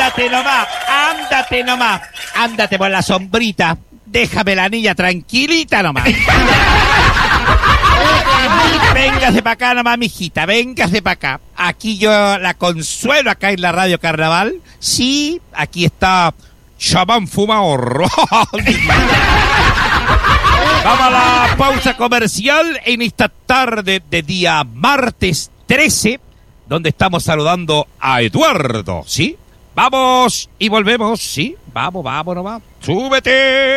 ándate nomás. Ándate por la sombrita. Déjame la niña tranquilita nomás. Véngase para acá nomás, mijita, véngase para acá. Aquí yo la consuelo acá en la Radio Carnaval. Sí, aquí está Chamán Fumador. Vamos a la pausa comercial en esta tarde de día martes 13, donde estamos saludando a Eduardo, ¿sí? Vamos y volvemos, ¿sí? Vamos nomás. ¡Súbete!